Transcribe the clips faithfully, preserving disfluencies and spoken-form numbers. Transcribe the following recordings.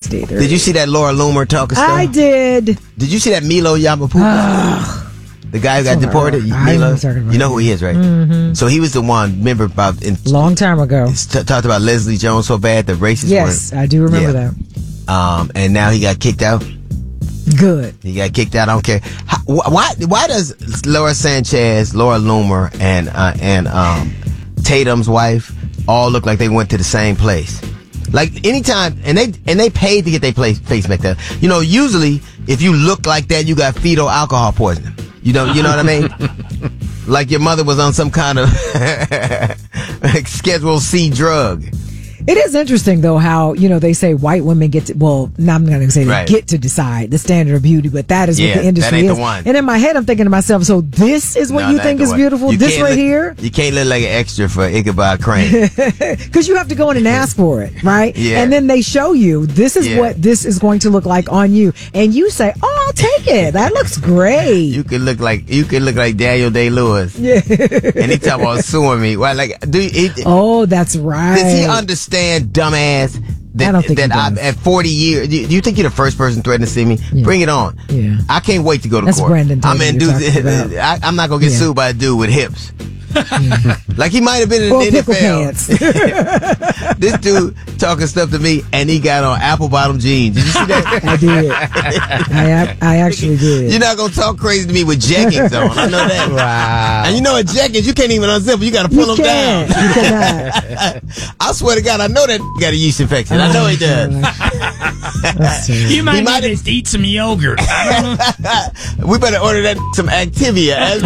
either. Did you see that Laura Loomer talking stuff? I did. Did you see that Milo Yiannopoulos? The guy who got deported? I know, you know who he is, right? Mm-hmm. So he was the one, remember, about in, long time ago. T- talked about Leslie Jones so bad, the racist Yes, one. I do remember yeah. that. Um, and now he got kicked out. Good. He got kicked out. I don't care. How, why? Why does Laura Sanchez, Laura Loomer, and uh, and um, Tatum's wife all look like they went to the same place? Like anytime, and they and they paid to get their place face back there. You know, usually if you look like that, you got fetal alcohol poisoning. You know, you know what I mean? Like your mother was on some kind of Schedule C drug. It is interesting, though, how, you know, they say white women get to, well, no, I'm not going to say they right. get to decide the standard of beauty, but that is yeah, what the industry that ain't is. The one. And in my head, I'm thinking to myself, so this is what no, you think is one. beautiful? You this right look, here? You can't look like an extra for Ichabod Crane. Because you have to go in and ask for it, right? Yeah. And then they show you, this is yeah. what this is going to look like on you. And you say, oh, I'll take it. That looks great. You could look like, you could look like Daniel Day-Lewis. Yeah. And he talking about suing me. Well, like, do he, oh, that's right. Does he understand, dumbass? That, I don't think that he I, does. at forty years, do you think you're the first person threatening to see me? Yeah. Bring it on. Yeah. I can't wait to go to That's court. Brandon I'm Tatum in you're dude, talking about. I, I'm not gonna get Yeah. sued by a dude with hips. Yeah. Like he might have been in Or the pickle N F L. pants. This dude talking stuff to me, and he got on apple bottom jeans. Did you see that? I did. I I actually did. You're not gonna talk crazy to me with jeggings on. I know that. Wow. And you know what jeggings? You can't even unzip. You got to pull You them can't. down. You cannot. I swear to God, I know that got a yeast infection. I know he does. You might, He might need to eat some yogurt. I don't know. We better order that some Activia as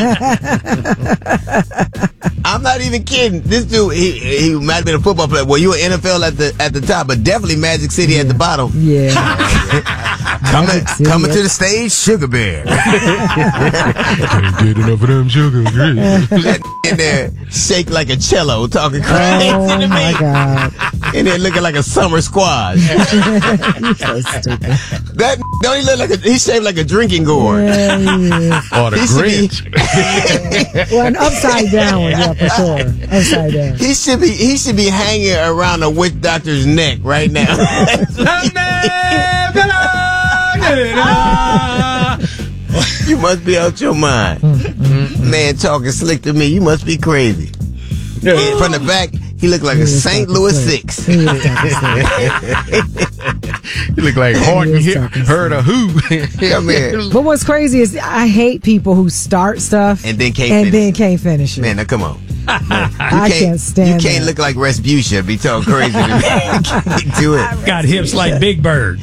we speak. I'm not even kidding. This dude, he he might have been a football player. Well, you were N F L at the at the top, but definitely Magic City yeah. at the bottom. Yeah. coming City, coming yeah. to the stage, Sugar Bear. Can't get enough of them sugar. That in there shake like a cello, talking crazy Oh to me. my God. And then looking like a summer squash. You're so stupid. That don't he look like a he shaped like a drinking gourd. Yeah, yeah. Or the He should be- Grinch. Well, an upside down one, yeah, for sure. Upside down. He should be he should be hanging around a witch doctor's neck right now. You must be out your mind. Man talking slick to me. You must be crazy. And from the back, he looked like a Saint Louis six. He is talking slick. You look like Horton He is he talking heard a who. Come here. But what's crazy is I hate people who start stuff And then can't and finish then it. can't finish it. Man, now come on. I can't stand You can't that. look like Respucia. Be talking crazy to me. You can't do it. Got hips like Big Bird.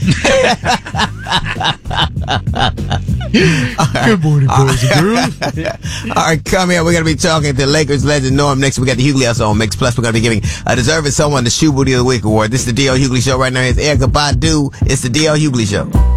Good morning, boys and girls. All right, come here. We're going to be talking to Lakers legend Norm next. We got the Hughley also on Mix Plus. We're going to be giving a deserving someone the Shoe Booty of the Week award. This is the D L Hughley Show right now. It's Erykah Badu. It's the D L Hughley Show.